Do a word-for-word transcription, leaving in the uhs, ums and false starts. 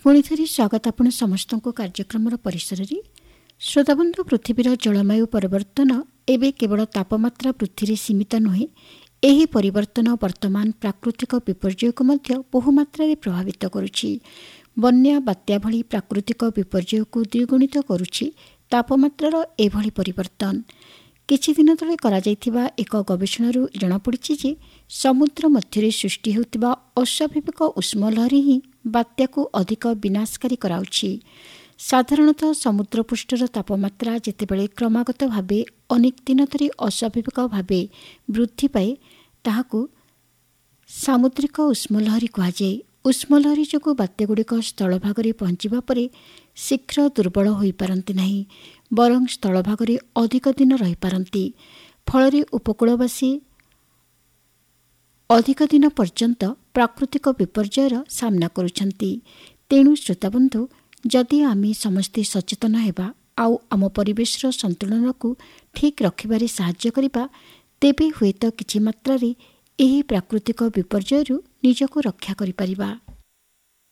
पुणी थरी स्वागत आपण समस्त कार्यक्रम परिसर में। श्रोताबंधु पृथ्वीर जलवायु परिवर्तन एवं केवल तापमात्रा वृद्धि सीमित नुहे, यही परिवर्तन वर्तमान प्राकृतिक विपर्यय को मध्य बहुमात्रा प्रभावित करुछि। बन्या बात्या भली प्राकृतिक विपर्यय को द्विगुणित करुछि तापमात्रार एभली परिवर्तन। किछि दिन तले करा जायथिबा एक गवेषणारू जଣାपड़िछि जे समुद्र मध्य सृष्टि होतिबा अस्वाभाविक उष्मलहरी ही बात्या को अधिक विनाशकारी कराउछि। साधारणतः समुद्रपृष्ठर तापमात्रा जेतेबेले क्रमागत भावे अनेक दिन धरि अस्वाभाविक भावे वृद्धि पाए ताहाकू सामुद्रिक उष्मलहरी कहुए। उष्मलहरी जो बात्यागुड़िक स्थलभाग में पहुँचवा पर शीघ्र दुर्बल हो पारती नहीं, बरं स्थलभाग में अधिक दिन रही पारती। फल उपकूलवासी अधिक दिन पर्यंत प्राकृतिक विपर्ययर सामना करुछंती। तेणु श्रोताबंधु, जदि आमे समस्ते सचेतन हेबा आउ आम परिवेशर संतुलन को ठीक रखिबारे साहाय्य करिबा, तेबे हुएत किछि मात्रा रे एही प्राकृतिक विपर्ययरू निजको रक्षा करि परिबा।